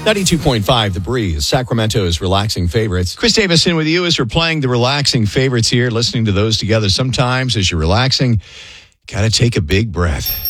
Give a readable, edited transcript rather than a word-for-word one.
92.5 The Breeze, Sacramento's relaxing favorites. Chris Davison with you as we're playing the relaxing favorites here, listening to those together. Sometimes as you're relaxing, got to take a big breath.